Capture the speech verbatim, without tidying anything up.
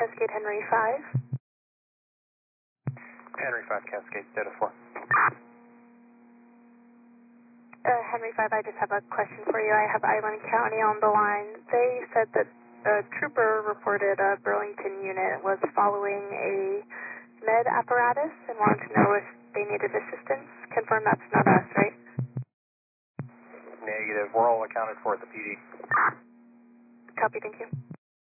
Cascade Henry five. Henry five, Cascade, Delta four. Uh, Henry five, I just have a question for you. I have Island County on the line. They said that a trooper reported a Burlington unit was following a med apparatus and wanted to know if they needed assistance. Confirm that's not us, right? Negative. We're all accounted for at the P D. Copy, thank you.